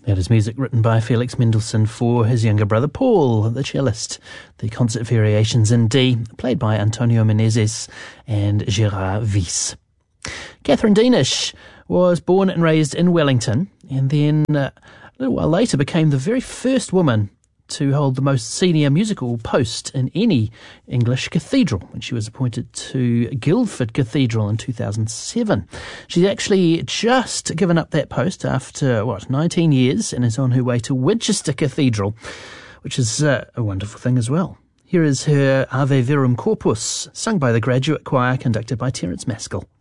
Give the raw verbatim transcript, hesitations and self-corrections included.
That is music written by Felix Mendelssohn for his younger brother Paul, the cellist. The concert variations in D, played by Antonio Menezes and Gerard Wyss. Catherine Deanish was born and raised in Wellington, and then uh, a little while later became the very first woman to hold the most senior musical post in any English cathedral when she was appointed to Guildford Cathedral in two thousand seven. She's actually just given up that post after, what, nineteen years, and is on her way to Winchester Cathedral, which is uh, a wonderful thing as well. Here is her Ave Verum Corpus, sung by the Graduate Choir, conducted by Terence Maskell.